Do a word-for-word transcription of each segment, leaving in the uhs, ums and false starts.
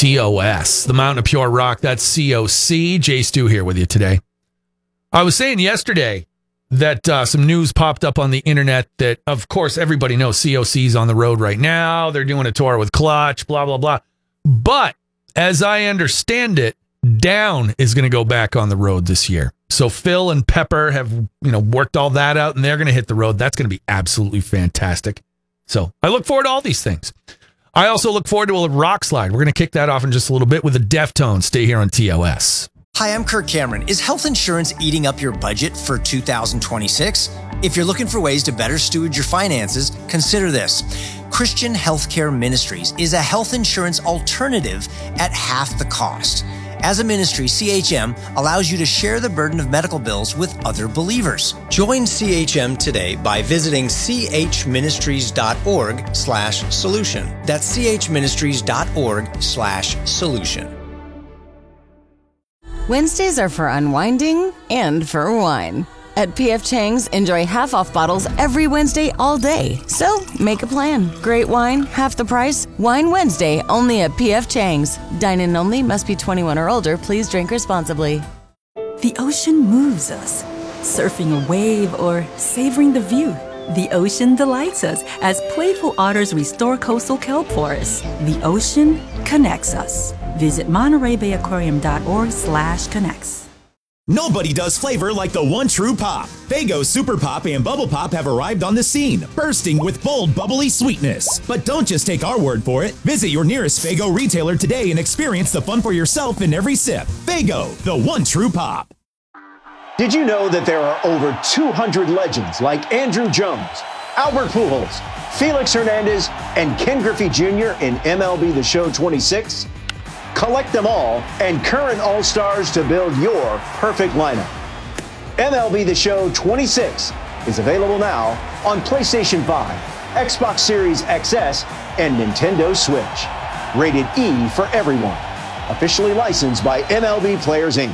T O S, the Mountain of Pure Rock. That's C O C. Jay Stu here with you today. I was saying yesterday that uh, some news popped up on the internet that, of course, everybody knows C O C's on the road right now. They're doing a tour with Clutch, blah, blah, blah. But as I understand it, Down is going to go back on the road this year. So Phil and Pepper have, you know, worked all that out, and they're going to hit the road. That's going to be absolutely fantastic. So I look forward to all these things. I also look forward to a rock slide. We're going to kick that off in just a little bit with the Deftones. Stay here on T O S. Hi, I'm Kirk Cameron. Is health insurance eating up your budget for two thousand twenty-six? If you're looking for ways to better steward your finances, consider this. Christian Healthcare Ministries is a health insurance alternative at half the cost. As a ministry, C H M allows you to share the burden of medical bills with other believers. Join C H M today by visiting chministries.org slash solution. That's chministries.org slash solution. Wednesdays are for unwinding and for wine. At P F Chang's, enjoy half-off bottles every Wednesday all day. So, make a plan. Great wine, half the price. Wine Wednesday, only at P F Chang's. Dine-in only, must be twenty-one or older. Please drink responsibly. The ocean moves us. Surfing a wave or savoring the view. The ocean delights us as playful otters restore coastal kelp forests. The ocean connects us. Visit Monterey Bay Aquarium dot org slash connects. Nobody does flavor like the one true pop. Faygo Super Pop and Bubble Pop have arrived on the scene, bursting with bold, bubbly sweetness. But don't just take our word for it. Visit your nearest Faygo retailer today and experience the fun for yourself in every sip. Faygo, the one true pop. Did you know that there are over two hundred legends like Andrew Jones, Albert Pujols, Felix Hernandez, and Ken Griffey Junior in M L B The Show twenty-six? Collect them all and current All-Stars to build your perfect lineup. M L B The Show twenty-six is available now on PlayStation five, Xbox Series X S, and Nintendo Switch. Rated E for everyone. Officially licensed by M L B Players, Incorporated.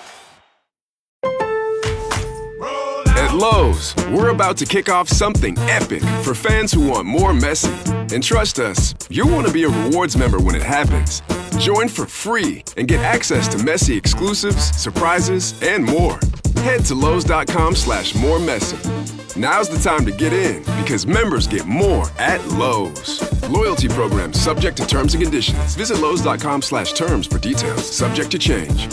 At Lowe's, we're about to kick off something epic for fans who want more Messi. And trust us, you'll want to be a rewards member when it happens. Join for free and get access to Messi exclusives, surprises, and more. Head to Lowe's.com slash more Messi. Now's the time to get in because members get more at Lowe's. Loyalty program subject to terms and conditions. Visit Lowe's.com slash terms for details. Subject to change.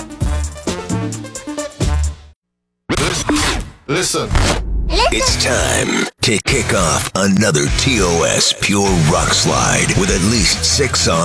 Listen. It's time to kick off another T O S Pure Rock Slide with at least six songs.